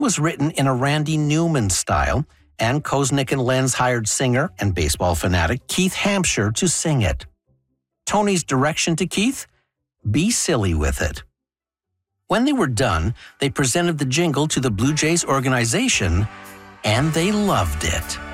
was written in a Randy Newman style, and Koznick and Lenz hired singer and baseball fanatic Keith Hampshire to sing it. Tony's direction to Keith? Be silly with it. When they were done, they presented the jingle to the Blue Jays organization, and they loved it.